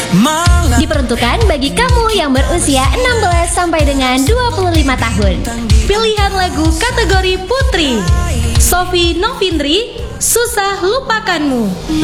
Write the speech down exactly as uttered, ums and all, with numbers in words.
Diperuntukkan bagi kamu yang berusia enam belas sampai dengan dua puluh lima tahun. Pilihan lagu kategori putri, Sofi Novindri, Susah Lupakanmu.